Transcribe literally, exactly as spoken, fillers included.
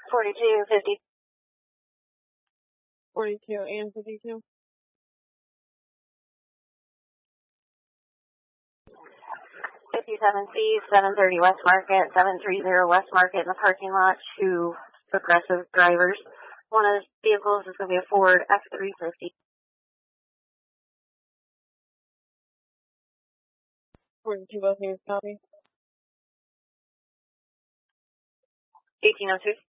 forty-two, fifty. forty-two and fifty-two. fifty-seven C, seven thirty West Market, seven thirty West Market in the parking lot, two aggressive drivers. One of the vehicles is going to be a Ford F three fifty. forty-two both names copy. eighteen oh two.